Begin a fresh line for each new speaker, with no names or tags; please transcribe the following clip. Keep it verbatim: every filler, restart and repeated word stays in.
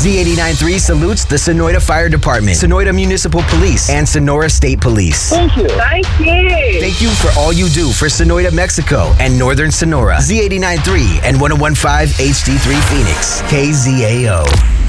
Z eighty-nine point three salutes the Sonoita Fire Department, Sonoita Municipal Police, and Sonora State Police.
Thank you.
Thank you.
Thank you for all you do for Sonoita, Mexico, and Northern Sonora. Z eighty-nine point three and one oh one point five H D three Phoenix. K Z A O.